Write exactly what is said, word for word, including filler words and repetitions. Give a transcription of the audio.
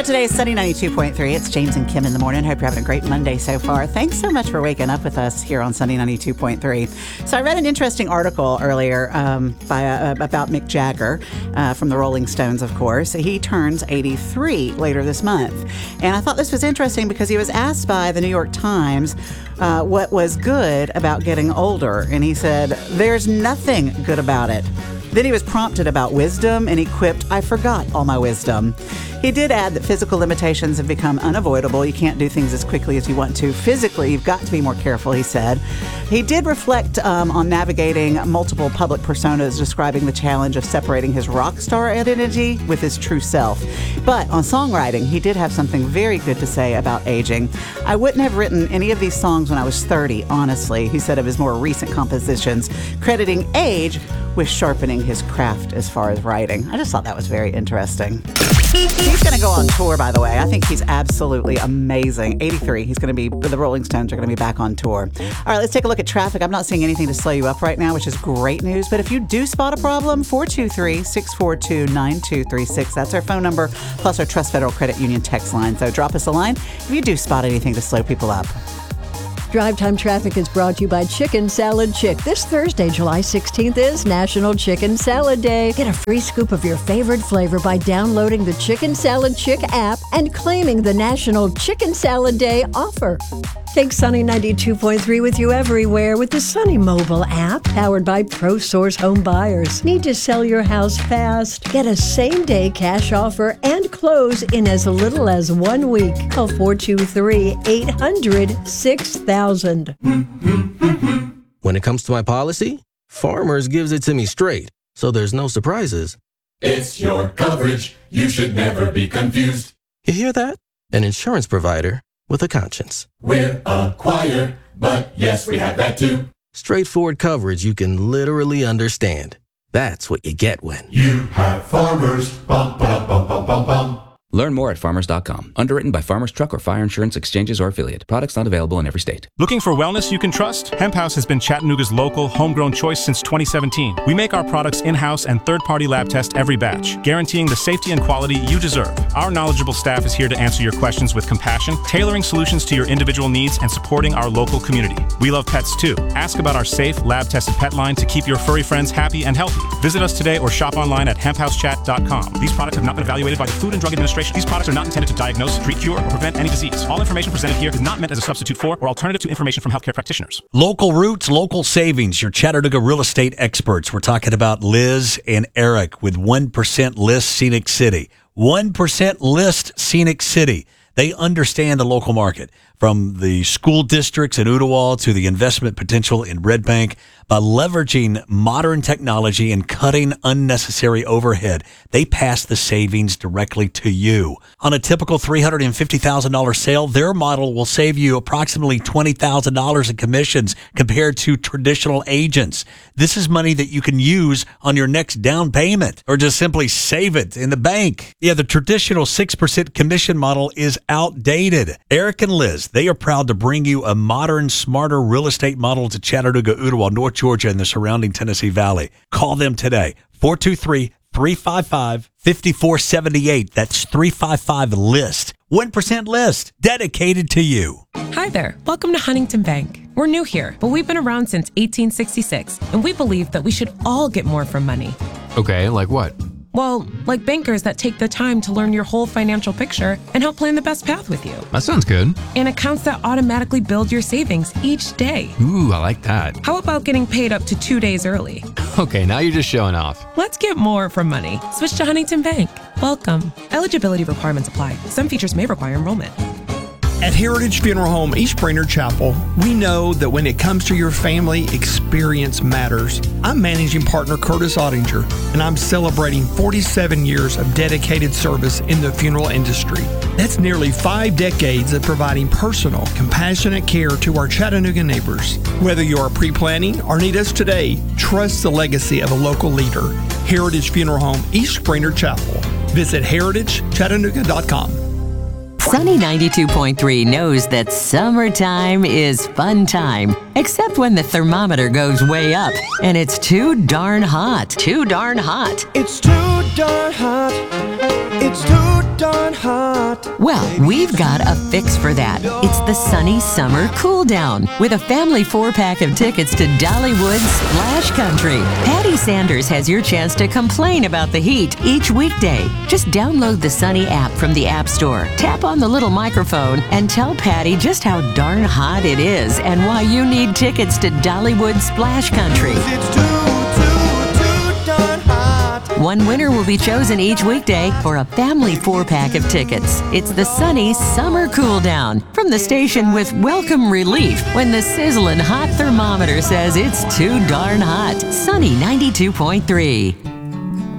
today is Sunny ninety-two point three. It's James and Kim in the morning. Hope you're having a great Monday so far. Thanks so much for waking up with us here on Sunny ninety-two point three. So I read an interesting article earlier um, by uh, about Mick Jagger uh, from the Rolling Stones, of course. He turns eighty-three later this month. And I thought this was interesting because he was asked by the New York Times uh, what was good about getting older. And he said, "There's nothing good about it." Then he was prompted about wisdom, and he quipped, "I forgot all my wisdom." He did add that physical limitations have become unavoidable. You can't do things as quickly as you want to. Physically, you've got to be more careful, he said. He did reflect um, on navigating multiple public personas, describing the challenge of separating his rock star identity with his true self. But on songwriting, he did have something very good to say about aging. "I wouldn't have written any of these songs when I was thirty, honestly," he said of his more recent compositions, crediting age with sharpening his craft as far as writing. I just thought that was very interesting. He's going to go on tour, by the way. I think he's absolutely amazing. eighty-three. He's going to be, the Rolling Stones are going to be back on tour. All right, let's take a look at traffic. I'm not seeing anything to slow you up right now, which is great news. But if you do spot a problem, four two three, six four two, nine two three six. That's our phone number, plus our Trust Federal Credit Union text line. So drop us a line if you do spot anything to slow people up. Drive Time Traffic is brought to you by Chicken Salad Chick. This Thursday, July sixteenth, is National Chicken Salad Day. Get a free scoop of your favorite flavor by downloading the Chicken Salad Chick app and claiming the National Chicken Salad Day offer. Take Sunny ninety-two point three with you everywhere with the Sunny mobile app, powered by ProSource Home Buyers. Need to sell your house fast? Get a same-day cash offer and close in as little as one week. Call four two three, eight hundred, six thousand. When it comes to my policy, Farmers gives it to me straight, so there's no surprises. It's your coverage. You should never be confused. You hear that? An insurance provider with a conscience. We're a choir, but yes, we have that too. Straightforward coverage you can literally understand. That's what you get when you have Farmers. Bum, bum, bum, bum, bum, bum. Learn more at farmers dot com. Underwritten by Farmers Truck or Fire Insurance Exchanges or Affiliate. Products not available in every state. Looking for wellness you can trust? Hemp House has been Chattanooga's local, homegrown choice since twenty seventeen. We make our products in-house and third-party lab test every batch, guaranteeing the safety and quality you deserve. Our knowledgeable staff is here to answer your questions with compassion, tailoring solutions to your individual needs and supporting our local community. We love pets too. Ask about our safe, lab-tested pet line to keep your furry friends happy and healthy. Visit us today or shop online at hemp house chat dot com. These products have not been evaluated by the Food and Drug Administration. These products are not intended to diagnose, treat, cure, or prevent any disease. All information presented here is not meant as a substitute for or alternative to information from healthcare practitioners. Local roots, local savings. Your Chattanooga real estate experts. We're talking about Liz and Eric with one percent List Scenic City. one percent List Scenic City. They understand the local market, from the school districts in Ooltewah to the investment potential in Red Bank. By leveraging modern technology and cutting unnecessary overhead, they pass the savings directly to you. On a typical three hundred fifty thousand dollars sale, their model will save you approximately twenty thousand dollars in commissions compared to traditional agents. This is money that you can use on your next down payment or just simply save it in the bank. Yeah, the traditional six percent commission model is outdated. Eric and Liz, they are proud to bring you a modern, smarter real estate model to Chattanooga, Ooltewah, North Georgia, and the surrounding Tennessee Valley. Call them today, four two three, three five five, five four seven eight. That's three five five List. one percent List, dedicated to you. Hi there. Welcome to Huntington Bank. We're new here, but we've been around since eighteen sixty-six, and we believe that we should all get more from money. Okay, like what? Well, like bankers that take the time to learn your whole financial picture and help plan the best path with you. That sounds good. And accounts that automatically build your savings each day. Ooh, I like that. How about getting paid up to two days early? Okay, now you're just showing off. Let's get more from money. Switch to Huntington Bank. Welcome. Eligibility requirements apply. Some features may require enrollment. At Heritage Funeral Home East Brainerd Chapel, we know that when it comes to your family, experience matters. I'm managing partner Curtis Ottinger, and I'm celebrating forty-seven years of dedicated service in the funeral industry. That's nearly five decades of providing personal, compassionate care to our Chattanooga neighbors. Whether you are pre-planning or need us today, trust the legacy of a local leader. Heritage Funeral Home East Brainerd Chapel. Visit heritage chattanooga dot com. Sunny ninety-two point three knows that summertime is fun time, except when the thermometer goes way up and it's too darn hot. Too darn hot. It's too darn hot. It's too darn hot. Well, we've got a fix for that. It's the Sunny Summer Cool Down with a family four-pack of tickets to Dollywood Splash Country. Patty Sanders has your chance to complain about the heat each weekday. Just download the Sunny app from the App Store, tap on the little microphone, and tell Patty just how darn hot it is and why you need tickets to Dollywood Splash Country. It's too, too, too darn hot. One winner will be chosen each weekday for a family four-pack of tickets. It's the Sunny Summer Cool Down from the station with welcome relief when the sizzling hot thermometer says it's too darn hot. Sunny ninety-two point three.